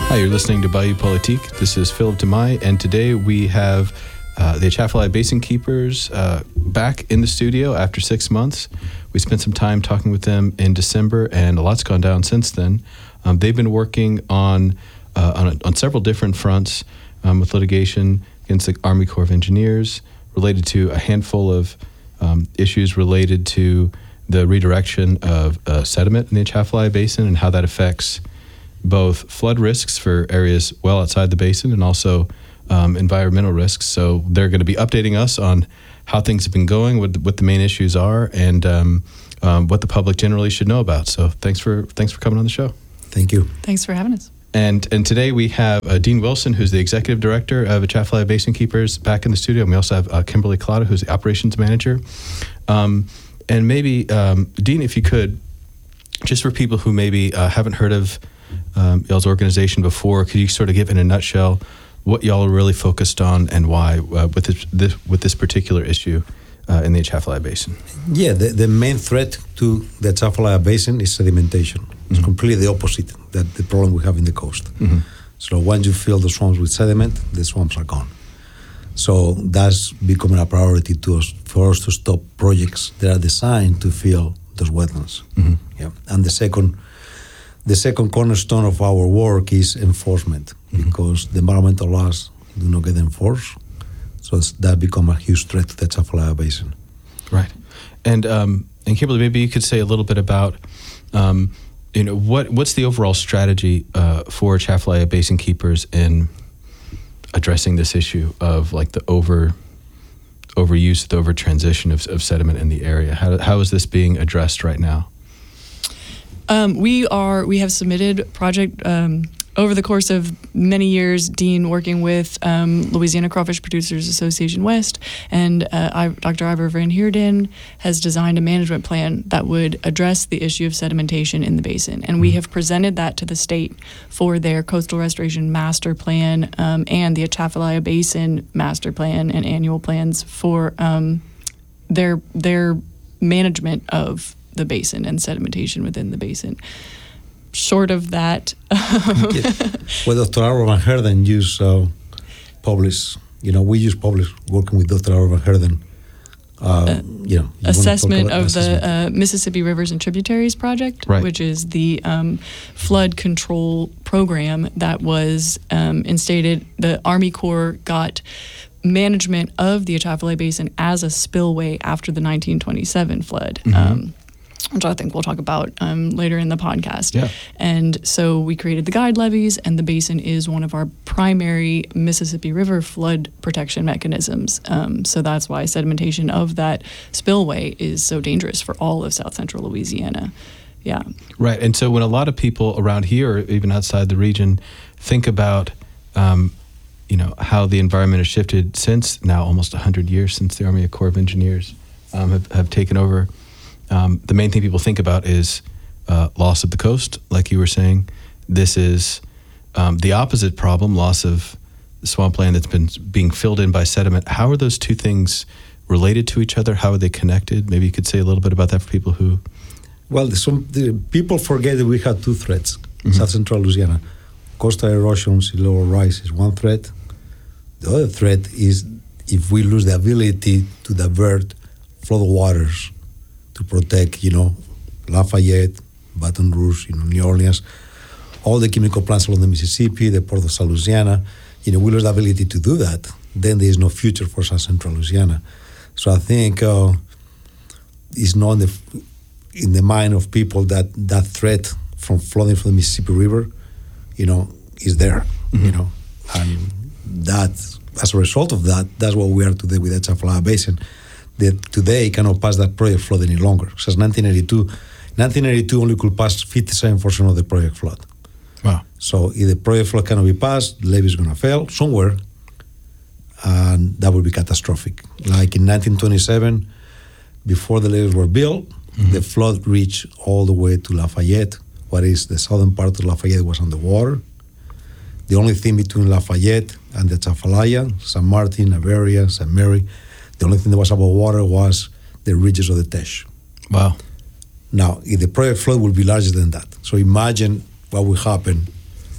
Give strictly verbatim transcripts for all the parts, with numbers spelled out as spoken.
Hi, you're listening to Bayou Politique. This is Philip Demay, and today we have uh, the Atchafalaya Basin Keepers uh, back in the studio after six months. We spent some time talking with them in December, and a lot's gone down since then. Um, they've been working on uh, on, a, on several different fronts um, with litigation against the Army Corps of Engineers related to a handful of um, issues related to the redirection of uh, sediment in the Atchafalaya Basin and how that affects both flood risks for areas well outside the basin and also um, environmental risks. So they're going to be updating us on how things have been going, what, what the main issues are, and um, um, what the public generally should know about. So thanks for thanks for coming on the show. Thank you. Thanks for having us. And and today we have uh, Dean Wilson, who's the executive director of Atchafalaya Basin Keepers, back in the studio. And we also have uh, Kimberly Collada, who's the operations manager. Um, and maybe, um, Dean, if you could, just for people who maybe uh, haven't heard of Um, y'all's organization before, could you sort of give in a nutshell what y'all are really focused on and why uh, with this, this with this particular issue uh, in the Atchafalaya Basin? Yeah, the, the main threat to the Atchafalaya Basin is sedimentation. It's mm-hmm. completely the opposite that the problem we have in the coast. Mm-hmm. So once you fill the swamps with sediment, the swamps are gone. So that's becoming a priority to us for us to stop projects that are designed to fill those wetlands. Mm-hmm. Yeah, and the second. The second cornerstone of our work is enforcement, mm-hmm. because the environmental laws do not get enforced. So it's, that become a huge threat to the Atchafalaya Basin. Right. And um, and Kimberly, maybe you could say a little bit about, um, you know, what what's the overall strategy uh, for Atchafalaya Basin Keepers in addressing this issue of like the over overuse, the over transition of, of sediment in the area? How how is this being addressed right now? Um, we are. We have submitted project um, over the course of many years. Dean working with um, Louisiana Crawfish Producers Association West, and uh, I, Doctor Ivor Van Heerden has designed a management plan that would address the issue of sedimentation in the basin. And we have presented that to the state for their coastal restoration master plan um, and the Atchafalaya Basin master plan and annual plans for um, their their management of the basin and sedimentation within the basin. Short of that, well, Doctor Ivor Van Heerden use uh, publish. You know, we use publish working with Doctor Ivor Van Heerden. Uh, uh, you know, you assessment of assessment. the uh, Mississippi Rivers and Tributaries Project, right. which is the um, flood control program that was um, instated. The Army Corps got management of the Atchafalaya Basin as a spillway after the nineteen twenty-seven flood. Mm-hmm. Um, which I think we'll talk about um, later in the podcast. Yeah. And so we created the guide levees, and the basin is one of our primary Mississippi River flood protection mechanisms. Um, so that's why sedimentation of that spillway is so dangerous for all of South Central Louisiana. Yeah. Right. And so when a lot of people around here, or even outside the region, think about um, you know, how the environment has shifted since now almost one hundred years since the Army Corps of Engineers um, have, have taken over, Um, the main thing people think about is uh, loss of the coast, like you were saying. This is um, the opposite problem, loss of the swampland that's been being filled in by sediment. How are those two things related to each other? How are they connected? Maybe you could say a little bit about that for people who... Well, the, some, the people forget that we have two threats in Mm-hmm. South Central Louisiana. Coastal erosion, sea level rise is one threat. The other threat is if we lose the ability to divert flood waters to protect, you know, Lafayette, Baton Rouge, you know, New Orleans, all the chemical plants along the Mississippi, the Port of South Louisiana. You know, we lose the ability to do that. Then there is no future for South Central Louisiana. So I think uh, it's not in the, in the mind of people that that threat from flooding from the Mississippi River, you know, is there. Mm-hmm. You know, and that as a result of that, that's what we are today with the Atchafalaya Basin. That today cannot pass that project flood any longer. Since nineteen eighty-two, nineteen eighty-two only could pass fifty-seven percent of the project flood. Wow. So if the project flood cannot be passed, the levee is going to fail somewhere, and that would be catastrophic. Like in nineteen twenty-seven, before the levees were built, mm-hmm. the flood reached all the way to Lafayette. What is the southern part of Lafayette was underwater. The only thing between Lafayette and the Atchafalaya, San Martin, Averia, Saint Mary, the only thing that was above water was the ridges of the Teche. Wow. Now, if the project flood will be larger than that. So imagine what will happen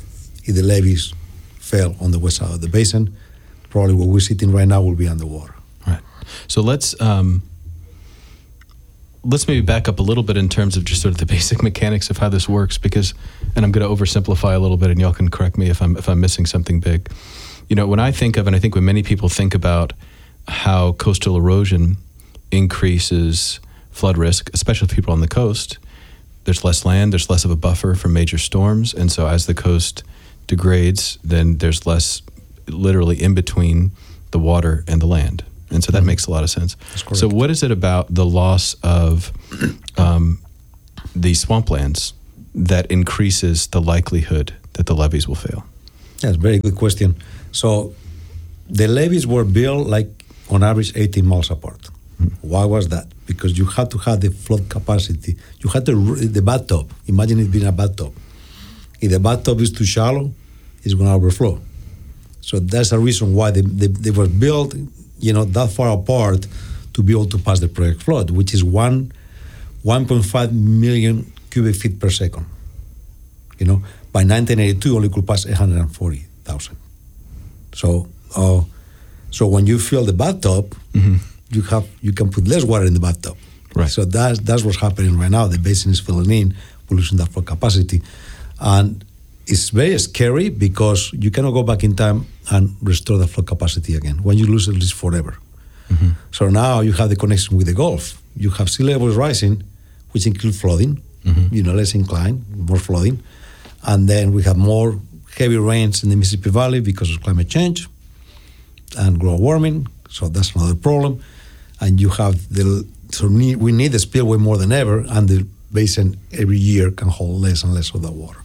if the levees fell on the west side of the basin, probably where we're sitting right now will be underwater. Right. So let's um, let's maybe back up a little bit in terms of just sort of the basic mechanics of how this works, because, and I'm going to oversimplify a little bit, and y'all can correct me if I'm if I'm missing something big. You know, when I think of, and I think when many people think about how coastal erosion increases flood risk, especially people on the coast, there's less land, there's less of a buffer from major storms, and so as the coast degrades, then there's less literally in between the water and the land. And so that mm-hmm. makes a lot of sense. So what is it about the loss of um, the swamplands that increases the likelihood that the levees will fail? That's a very good question. So the levees were built like on average eighteen miles apart. Mm-hmm. Why was that? Because you had to have the flood capacity. You had to, the bathtub, imagine it being a bathtub. If the bathtub is too shallow, it's going to overflow. So that's the reason why they, they, they were built, you know, that far apart to be able to pass the project flood, which is one, one point five million cubic feet per second. You know, by nineteen eighty-two, only could pass eight hundred forty thousand. So, uh, so when you fill the bathtub, mm-hmm. you have you can put less water in the bathtub. Right. So that's that's what's happening right now. The basin is filling in, we're losing that flood capacity, and it's very scary because you cannot go back in time and restore the flood capacity again. When you lose it, it's forever. Mm-hmm. So now you have the connection with the Gulf. You have sea levels rising, which include flooding, mm-hmm. you know, less incline, more flooding. And then we have more heavy rains in the Mississippi Valley because of climate change and global warming. So that's another problem. And you have the, so need, we need the spillway more than ever, and the basin every year can hold less and less of that water.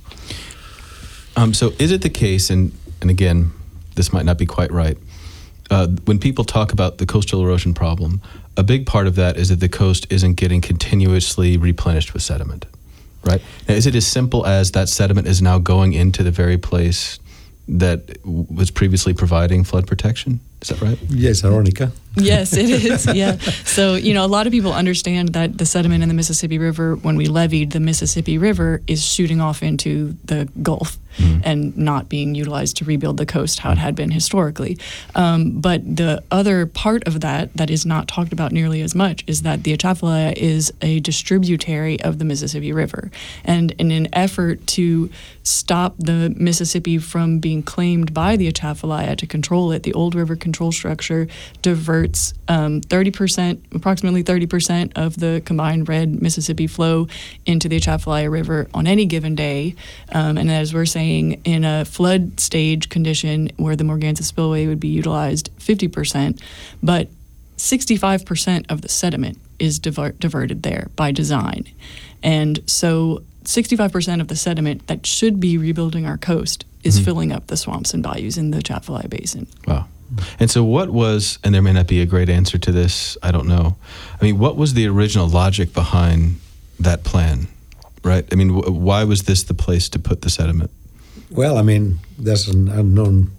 Um, so is it the case, and, and again, this might not be quite right, uh, when people talk about the coastal erosion problem, a big part of that is that the coast isn't getting continuously replenished with sediment, right? Now, is it as simple as that sediment is now going into the very place that was previously providing flood protection? Is that right? Yes, Aronica. Yes, it is. Yeah. So, you know, a lot of people understand that the sediment in the Mississippi River, when we leveed the Mississippi River, is shooting off into the Gulf mm-hmm. and not being utilized to rebuild the coast how it had been historically. Um, but the other part of that that is not talked about nearly as much is that the Atchafalaya is a distributary of the Mississippi River. And in an effort to stop the Mississippi from being claimed by the Atchafalaya to control it, the Old River Control Structure diverts um, thirty percent, approximately thirty percent of the combined red Mississippi flow into the Atchafalaya River on any given day. Um, and as we're saying, in a flood stage condition where the Morganza spillway would be utilized fifty percent, but sixty-five percent of the sediment is diver- diverted there by design. And so sixty-five percent of the sediment that should be rebuilding our coast is mm-hmm. filling up the swamps and bayous in the Atchafalaya Basin. Wow. And so what was, and there may not be a great answer to this, I don't know. I mean, what was the original logic behind that plan, right? I mean, w- why was this the place to put the sediment? Well, I mean, that's an unknown,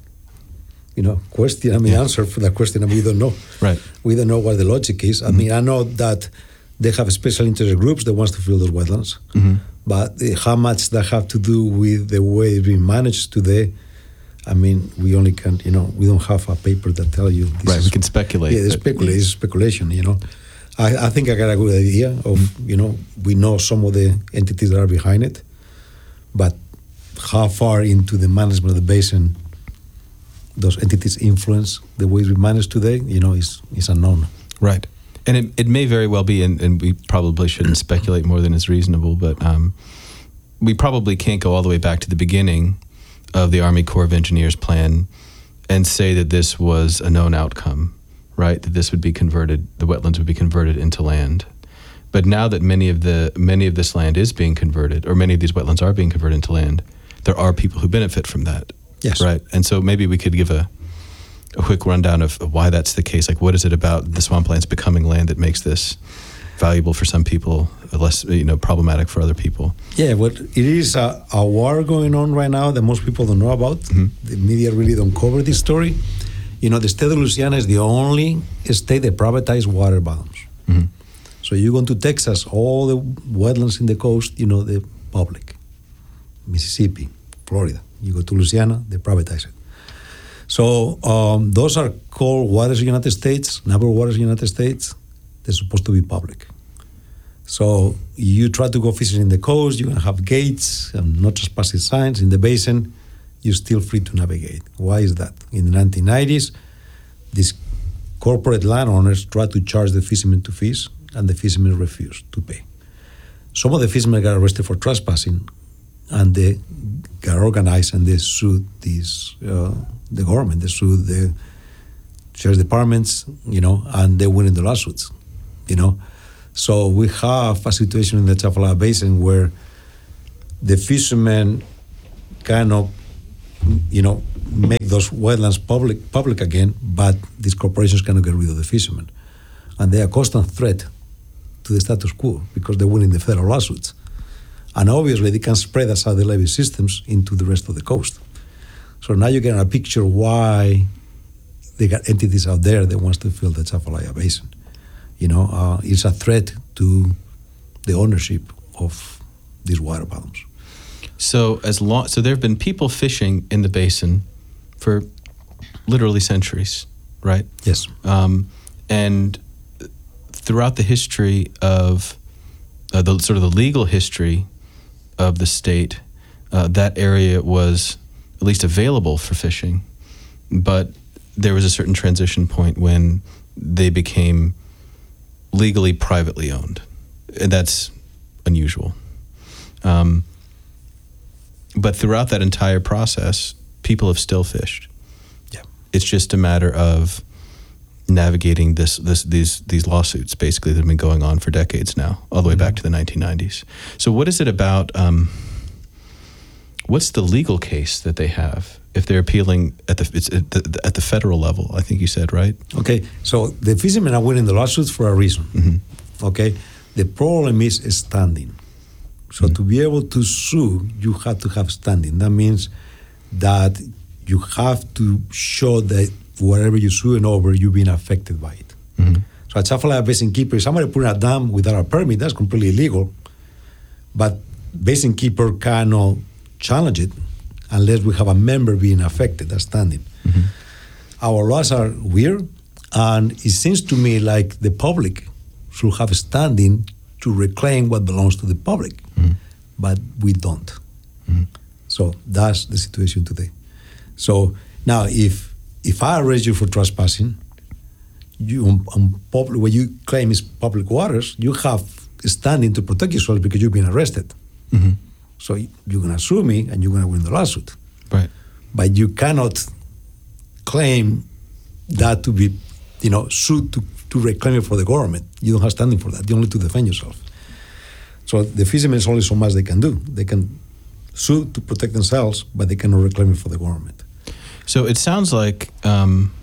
you know, question. I mean, yeah. answer for that question, and we don't know. Right. We don't know what the logic is. I mm-hmm. mean, I know that they have special interest groups that wants to fill those wetlands, mm-hmm. but uh, how much that have to do with the way it's being managed today, I mean, we only can, you know, we don't have a paper that tell you. This right, is, we can speculate. Yeah, speculate, it's speculation, you know. I, I think I got a good idea of, mm-hmm. you know, we know some of the entities that are behind it, but how far into the management of the basin those entities influence the way we manage today, you know, is, is unknown. Right. And it, it may very well be, and, and we probably shouldn't speculate more than is reasonable, but um, we probably can't go all the way back to the beginning of the Army Corps of Engineers plan and say that this was a known outcome, right? That this would be converted, the wetlands would be converted into land. But now that many of the many of this land is being converted, or many of these wetlands are being converted into land, there are people who benefit from that. Yes. Right. And so maybe we could give a a quick rundown of why that's the case. Like, what is it about the swamplands becoming land that makes this valuable for some people, less, you know, problematic for other people? Yeah, well, it is a, a war going on right now that most people don't know about. Mm-hmm. The media really don't cover this story. You know, the state of Louisiana is the only state that privatized water bottoms. Mm-hmm. So you go to Texas, all the wetlands in the coast, you know, the public. Mississippi, Florida, You go to Louisiana, they privatize it. So um, those are called waters of the United States, neighbor waters of the United States. They're supposed to be public. So you try to go fishing in the coast, you're going to have gates and not trespassing signs. In the basin, you're still free to navigate. Why is that? In the nineteen nineties, these corporate landowners tried to charge the fishermen to fish, and the fishermen refused to pay. Some of the fishermen got arrested for trespassing, and they got organized and they sued these, uh, the government, they sued the sheriff's departments, you know, and they win in the lawsuits, you know. So we have a situation in the Atchafalaya Basin where the fishermen kind of, you know, make those wetlands public public again, but these corporations cannot get rid of the fishermen. And they are a constant threat to the status quo because they're winning the federal lawsuits. And obviously they can spread outside the levee systems into the rest of the coast. So now you get a picture why they got entities out there that wants to fill the Atchafalaya Basin. You know, uh, it's a threat to the ownership of these water bottoms. So as long, so there have been people fishing in the basin for literally centuries, right? Yes. Um, and throughout the history of uh, the sort of the legal history of the state, uh, that area was at least available for fishing, but there was a certain transition point when they became legally privately owned, and that's unusual. Um, but throughout that entire process, people have still fished. Yeah, it's just a matter of navigating this, this, these, these lawsuits, basically, that have been going on for decades now, all the way back to the nineteen nineties. So, what is it about? Um, what's the legal case that they have if they're appealing at the it's at the, at the federal level? I think you said, right? Okay, so the fishermen are winning the lawsuits for a reason. Mm-hmm. Okay, the problem is standing. So mm-hmm. to be able to sue, you have to have standing. That means that you have to show that whatever you're suing over, you've been affected by it. Mm-hmm. So Atchafalaya Basin Keeper, somebody putting a dam without a permit, that's completely illegal. But Basin Keeper cannot challenge it unless we have a member being affected, that's standing. Mm-hmm. Our laws are weird, and it seems to me like the public should have standing to reclaim what belongs to the public, mm-hmm. but we don't. Mm-hmm. So that's the situation today. So now, if if I arrest you for trespassing, you on, on public, what you claim is public waters, you have standing to protect yourself because you've been arrested. Mm-hmm. So you're going to sue me and you're going to win the lawsuit. Right. But you cannot claim that to be, you know, sued to, to reclaim it for the government. You don't have standing for that. You only to defend yourself. So the fishermen is only so much they can do. They can sue to protect themselves, but they cannot reclaim it for the government. So it sounds like um,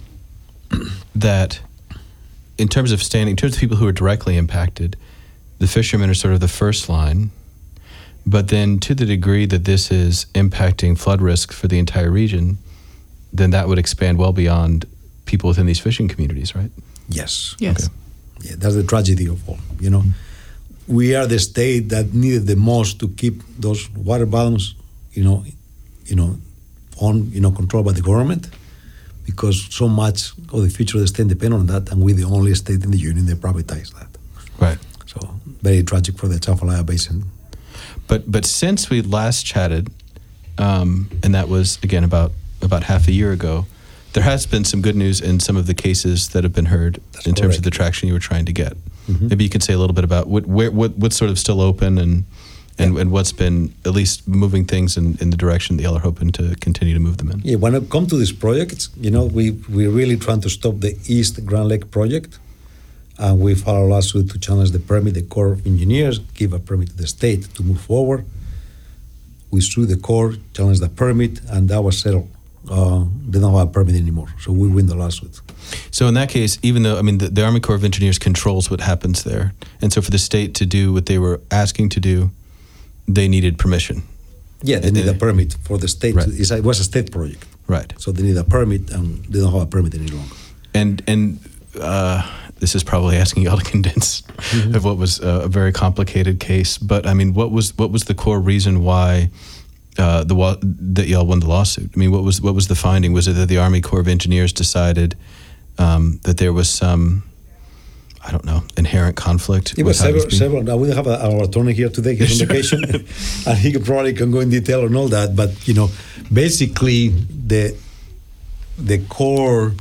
that in terms of standing, in terms of people who are directly impacted, the fishermen are sort of the first line. But then to the degree that this is impacting flood risk for the entire region, then that would expand well beyond people within these fishing communities, right? Yes. Yes. Okay. Yeah, that's the tragedy of all. You know, mm-hmm. we are the state that needed the most to keep those water bottoms, you know, you know, on, you know, controlled by the government, because so much of the future of the state depends on that, and we're the only state in the union that privatized that. Right. So very tragic for the Atchafalaya Basin. But but since we last chatted, um, and that was again about about half a year ago, there has been some good news in some of the cases that have been heard. That's in terms correct. Of the traction you were trying to get. Mm-hmm. Maybe you could say a little bit about what where what what's sort of still open and and, yeah. and what's been at least moving things in, in the direction that y'all are hoping to continue to move them in. Yeah, when it comes to this project, you know, we we're really trying to stop the East Grand Lake project. And we filed a lawsuit to challenge the permit. The Corps of Engineers give a permit to the state to move forward. We sued the Corps, challenged the permit, and that was settled. Uh, they don't have a permit anymore, so we win the lawsuit. So in that case, even though, I mean, the, the Army Corps of Engineers controls what happens there, and so for the state to do what they were asking to do, they needed permission. Yeah, they need a permit for the state. Right. To, it was a state project. Right. So they need a permit, and they don't have a permit any longer. And, and, uh, this is probably asking y'all to condense mm-hmm. of what was uh, a very complicated case. But I mean, what was what was the core reason why uh, the wa- that y'all won the lawsuit? I mean, what was what was the finding? Was it that the Army Corps of Engineers decided um, that there was some, I don't know, inherent conflict? It was with how several, being- several. Now we don't have a, our attorney here today. He's on vacation, and he probably can go in detail on all that. But you know, basically, the the Corps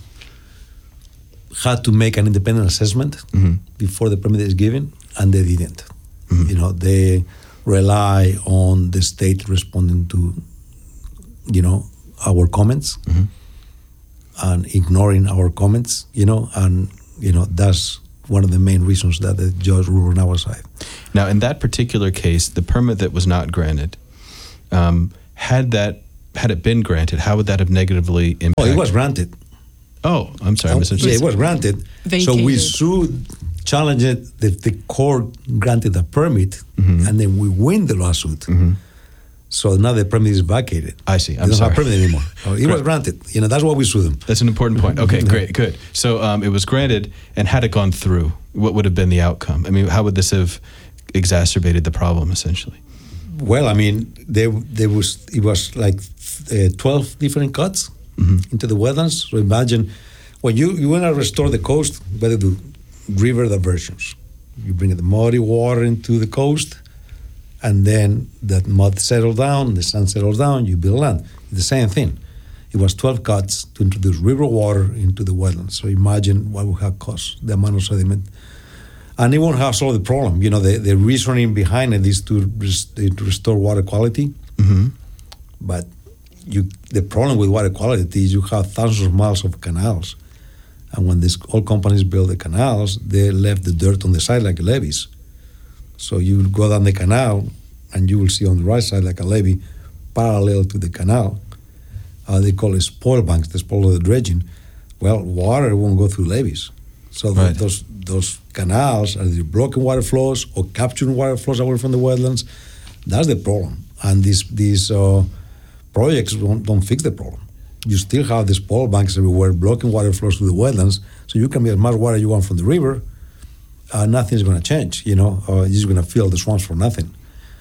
had to make an independent assessment mm-hmm. before the permit is given, and they didn't. Mm-hmm. You know, they rely on the state responding to, you know, our comments mm-hmm. and ignoring our comments. You know, and you know that's one of the main reasons that the judge ruled on our side. Now, in that particular case, the permit that was not granted, um, had that had it been granted, how would that have negatively impacted? Oh, it was granted. Oh, I'm sorry, I Oh, misunderstood. yeah, it was granted. So we Vacated. sued, challenged it. The, the court granted a permit, Mhm. and then we win the lawsuit. Mhm. So now the permit is vacated. I see. They I'm don't sorry. have permit anymore. Oh, it was Correct. granted. You know, that's why we sued them. That's an important point. Okay, great, good. So um, it was granted, and had it gone through, what would have been the outcome? I mean, how would this have exacerbated the problem, essentially? Well, I mean, there there was it was like uh, twelve different cuts Mhm. into the wetlands. So imagine when you you want to restore the coast, you better do river diversions. You bring the muddy water into the coast, and then that mud settles down, the sand settles down, you build land. The same thing. It was twelve cuts to introduce river water into the wetlands. So imagine what would have cost, the amount of sediment. And it won't have solved the problem. You know, the, the reasoning behind it is to, res- to restore water quality. Mm-hmm. But you, the problem with water quality is you have thousands of miles of canals. And when these oil companies build the canals, they left the dirt on the side like levees. So you will go down the canal, and you will see on the right side like a levee parallel to the canal. Uh, they call it spoil banks, the spoil of the dredging. Well, water won't go through levees. So Right. the, those those canals are either blocking water flows or capturing water flows away from the wetlands. That's the problem. And these these uh, projects don't, don't fix the problem. You still have these spoil banks everywhere blocking water flows to the wetlands. So you can get as much water you want from the river, uh, nothing's going to change. You know, uh, you're just going to fill the swamps for nothing.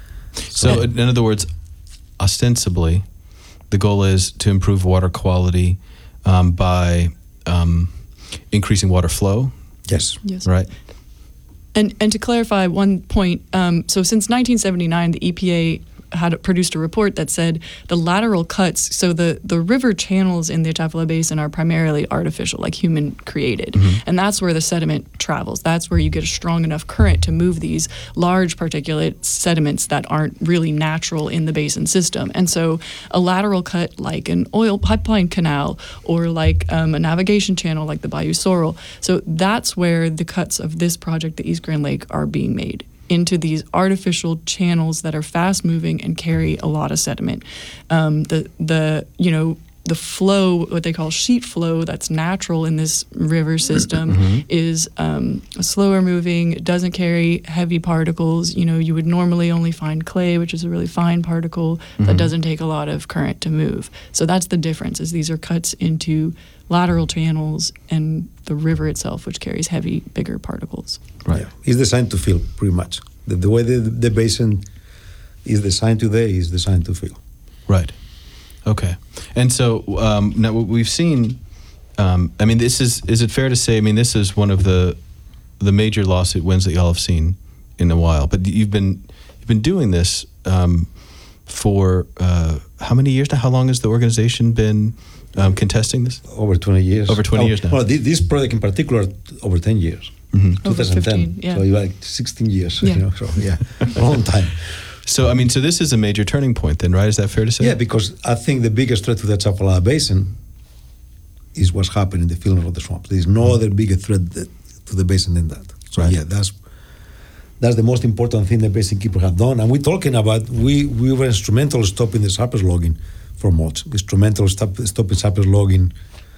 So, in other words, ostensibly, the goal is to improve water quality um, by um, increasing water flow, Yes. Yes. right? And and to clarify one point, um, so since nineteen seventy-nine, the E P A had produced a report that said the lateral cuts, so the, the river channels in the Atchafalaya Basin are primarily artificial, like human created. Mm-hmm. And that's where the sediment travels. That's where you get a strong enough current to move these large particulate sediments that aren't really natural in the basin system. And so a lateral cut like an oil pipeline canal or like um, a navigation channel like the Bayou Sorrel, so that's where the cuts of this project, the East Grand Lake, are being made, into these artificial channels that are fast moving and carry a lot of sediment. Um, the the you know the flow, what they call sheet flow, that's natural in this river system, Mm-hmm. is um, slower moving. It doesn't carry heavy particles. You know, you would normally only find clay, which is a really fine particle Mm-hmm. that doesn't take a lot of current to move. So that's the difference. Is these are cuts into lateral channels and the river itself, which carries heavy, bigger particles. Right. Yeah. It's designed to fill, pretty much. The, the way the, the basin is designed today is designed to fill. Right. Okay. And so um, now what we've seen, um, I mean, this is, is it fair to say, I mean, this is one of the the major lawsuit wins that y'all have seen in a while, but you've been, you've been doing this um, for uh, how many years now? How long has the organization been um, contesting this? Over twenty years. Over twenty Oh, years now. Well, thi- this project in particular, over ten years. Mm-hmm. Over twenty ten. fifteen, yeah. So you're like sixteen years. Yeah. You know, so yeah, a long time. So, I mean, so this is a major turning point then, right? Is that fair to say? Yeah, because I think the biggest threat to the Atchafalaya Basin is what's happening in the filling of the swamps. There's no other bigger threat that, to the basin than that. So Right. yeah, that's that's the most important thing the basin keepers have done. And we're talking about, we, we were instrumental in stopping the sappers logging for mulch, instrumental in stop, stopping sappers logging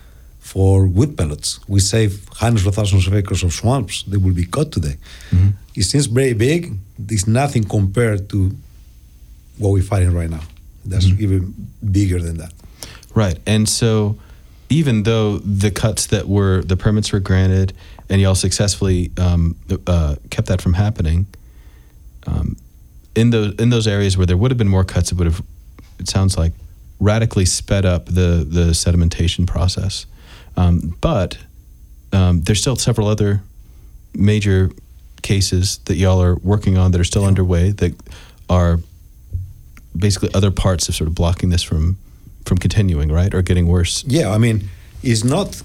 for wood pellets. We save hundreds of thousands of acres of swamps that will be cut today. Mhm. It seems very big. It's nothing compared to what we're fighting right now. That's Mhm. even bigger than that. Right. And so even though the cuts that were, the permits were granted and y'all successfully um, uh, kept that from happening, um, in those in those areas where there would have been more cuts, it would have it sounds like, radically sped up the the sedimentation process. Um, but um, there's still several other major cases that y'all are working on that are still underway that are basically other parts of sort of blocking this from from continuing, right, or getting worse. Yeah, I mean, it's not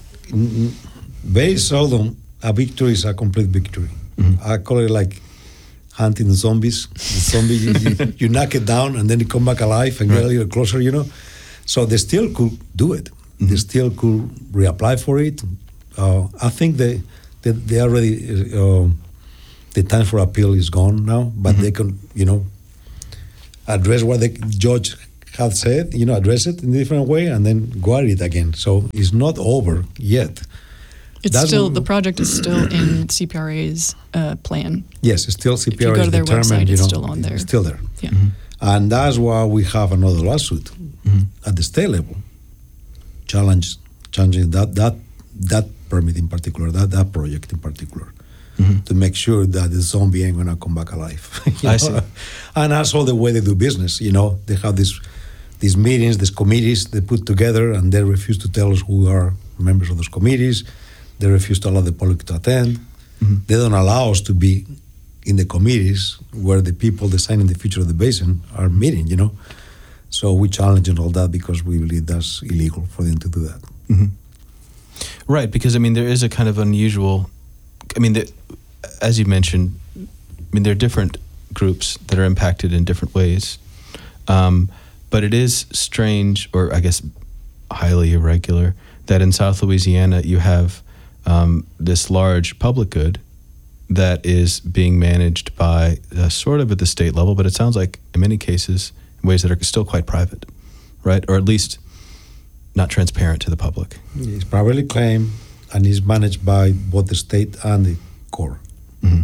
very seldom a victory is a complete victory. Mm-hmm. I call it like hunting the zombies. The zombie, you, you, you knock it down and then you come back alive and right. get a little closer, you know. So they still could do it. Mm-hmm. They still could reapply for it. Uh, I think they they, they already uh, the time for appeal is gone now, but mm-hmm. they can, you know, address what the judge had said, you know, address it in a different way and then go at it again. So it's not over yet. It's That's still, what, the project is still in C P R A's uh, plan. Yes, it's still C P R A. If you go to their website, you it's know, still on there. It's still there. Yeah. Mm-hmm. And that's why we have another lawsuit mm-hmm. at the state level, challenge, challenging that that that permit in particular, that, that project in particular, mm-hmm. to make sure that the zombie ain't gonna come back alive. I know? see. And that's all the way they do business. You know, they have these these meetings, these committees they put together, and they refuse to tell us who are members of those committees. They refuse to allow the public to attend. Mm-hmm. They don't allow us to be in the committees where the people designing the future of the basin are meeting, you know. So we challenge and all that because we believe that's illegal for them to do that. Mm-hmm. Right, because, I mean, there is a kind of unusual, I mean, the, as you mentioned, I mean, there are different groups that are impacted in different ways. Um, but it is strange, or I guess highly irregular, that in South Louisiana you have um, this large public good that is being managed by uh, sort of at the state level, but it sounds like in many cases in ways that are still quite private, right? Or at least not transparent to the public. It's privately claimed and is managed by both the state and the Corps. Mm-hmm.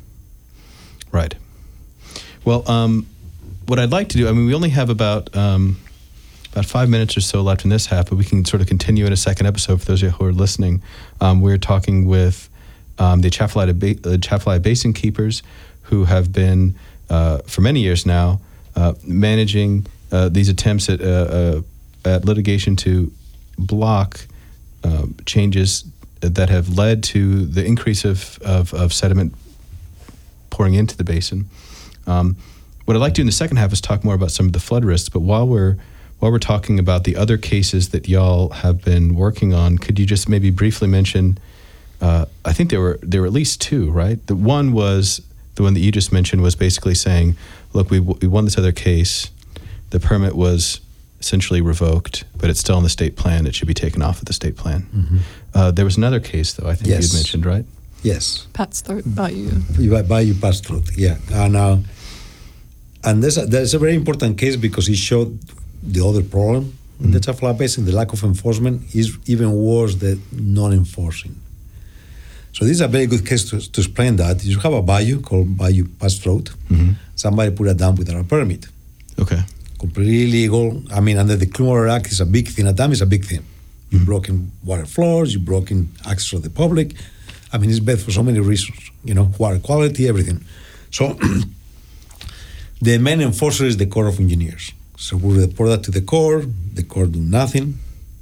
Right. Well, um, what I'd like to do, I mean, we only have about um, about five minutes or so left in this half, but we can sort of continue in a second episode for those of you who are listening. Um, we're talking with um, the Atchafalaya, ba- uh, Atchafalaya Basin Keepers, who have been, uh, for many years now, uh, managing uh, these attempts at, uh, uh, at litigation to block uh, changes that have led to the increase of, of, of sediment pouring into the basin. Um, what I'd like to do in the second half is talk more about some of the flood risks, but while we're while we're talking about the other cases that y'all have been working on, could you just maybe briefly mention, uh, I think there were there were at least two, right? The one was, the one that you just mentioned was basically saying, look, we we won this other case, the permit was essentially revoked, but it's still in the state plan, it should be taken off of the state plan. Mm-hmm. Uh, there was another case, though, I think yes. you'd mentioned, right? Yes. Pat's Throat, Bayou. Bayou Pat's Throat, yeah. And, uh, and there's, a, there's a very important case because it showed the other problem mm-hmm. in the Atchafalaya Basin, the lack of enforcement, is even worse than non-enforcing. So this is a very good case to, to explain that. You have a bayou called Bayou Pat's Throat. Mm-hmm. Somebody put a dam without a permit. Okay. Completely illegal. I mean, under the Clean Water Act, it's a big thing. A dam is a big thing. Mm-hmm. You've broken water floors, you've broken access of the public. I mean, it's bad for so many reasons, you know, water quality, everything. So the main enforcer is the Corps of Engineers. So we report that to the Corps, the Corps do nothing.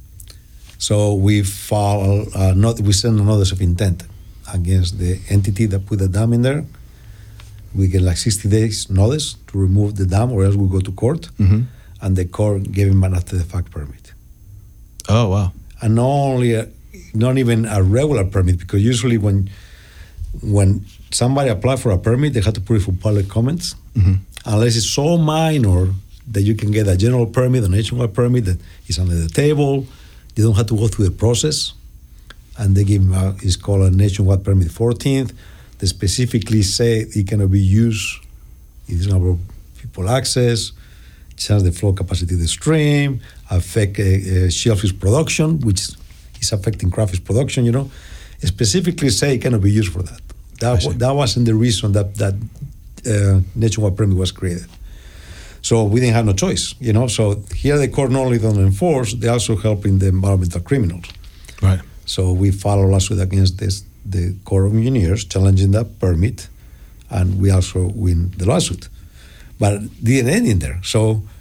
So we file, uh, not, we send a notice of intent against the entity that put the dam in there. We get like sixty days notice to remove the dam or else we go to court. Mm-hmm. And the Corps gave him an after the fact permit. Oh, wow. And not only, a, not even a regular permit, because usually when when somebody apply for a permit, they have to put it for public comments. Mm-hmm. Unless it's so minor that you can get a general permit, a nationwide permit that is under the table. They don't have to go through the process. And they give them a, it's called a nationwide permit fourteenth. They specifically say it cannot be used if it's not people access, change the flow capacity of the stream, affect uh, uh, shellfish production, which is affecting crawfish production, you know. It specifically say it cannot be used for that. That, that wasn't the reason that that uh, nationwide permit was created. So we didn't have no choice, you know. So here the court not only don't enforce, they also helping the environmental criminals. Right. So we filed a lawsuit against this, the Corps of Engineers, challenging that permit, and we also win the lawsuit. But it didn't end in there. So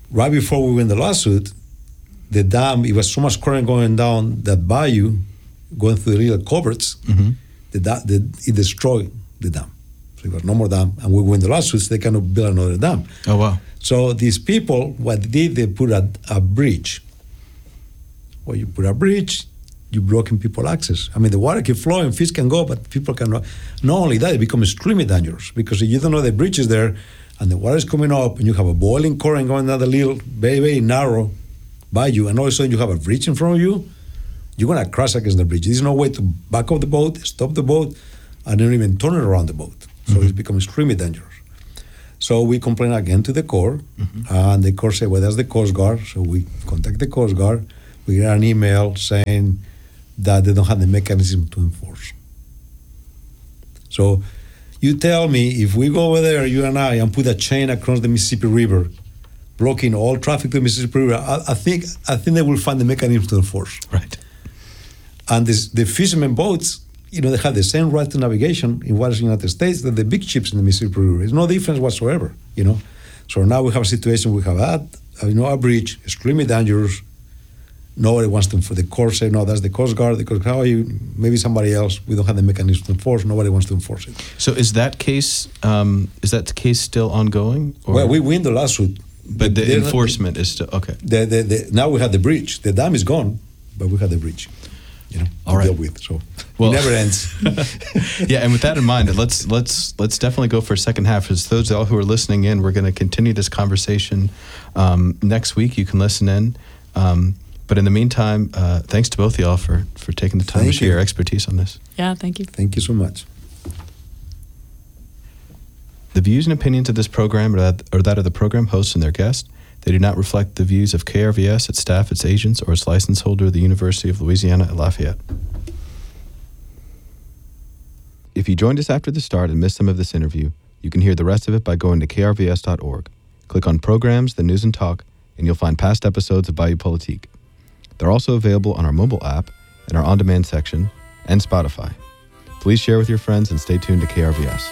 right before we win the lawsuit, the dam, it was so much current going down that bayou, going through the little culverts, Mm-hmm. the, da- the, it destroyed the dam. So there was no more dam, and we win the lawsuits, they cannot build another dam. Oh, wow. So these people, what they did, they put a, a bridge. Well, you put a bridge, you're blocking people access. I mean, the water can flow and fish can go, but people cannot. Not only that, it becomes extremely dangerous because if you don't know the bridge is there and the water is coming up and you have a boiling current going down the little, very, very narrow bayou, and all of a sudden you have a bridge in front of you, you're going to crash against the bridge. There's no way to back up the boat, stop the boat, and then even turn it around the boat. So Mm-hmm. it's become extremely dangerous. So we complain again to the Corps, Mm-hmm. and the Corps said, well, that's the Coast Guard. So we contact the Coast Guard. We get an email saying that they don't have the mechanism to enforce. So you tell me, if we go over there, you and I, and put a chain across the Mississippi River, blocking all traffic to the Mississippi River, I, I think I think they will find the mechanism to enforce. Right. And this, the fishermen boats, you know, they have the same right to navigation in waters in the United States that the big ships in the Mississippi River. There's no difference whatsoever, you know. So now we have a situation, we have that, you know, a bridge, extremely dangerous. Nobody wants to enforce. The Corps say, no, that's the Coast Guard. The Coast Guard, how are you? Maybe somebody else. We don't have the mechanism to enforce. Nobody wants to enforce it. So is that case um, is that case still ongoing? Or? Well, we win the lawsuit. But the they're not- enforcement is still okay. The, the, the, now we have the bridge. The dam is gone, but we have the bridge, you know, All to right. deal with. So Well- it never ends. Yeah, and with that in mind, let's let's let's definitely go for a second half. As those all who are listening in, we're going to continue this conversation um, next week. You can listen in. Um, but in the meantime, uh, thanks to both of y'all for for taking the time Thank to share you. your expertise on this. Yeah, thank you. Thank you so much. The views and opinions of this program are that, are that of the program hosts and their guests. They do not reflect the views of K R V S, its staff, its agents, or its license holder, the University of Louisiana at Lafayette. If you joined us after the start and missed some of this interview, you can hear the rest of it by going to K R V S dot org. Click on Programs, then News and Talk, and you'll find past episodes of Bayou Politique. They're also available on our mobile app, in our on-demand section, and Spotify. Please share with your friends and stay tuned to K R V S.